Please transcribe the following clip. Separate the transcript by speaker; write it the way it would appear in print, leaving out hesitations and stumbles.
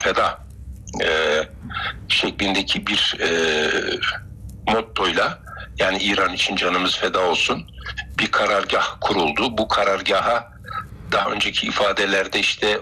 Speaker 1: feda şeklindeki bir mottoyla, yani İran için canımız feda olsun, bir karargah kuruldu. Bu karargaha daha önceki ifadelerde işte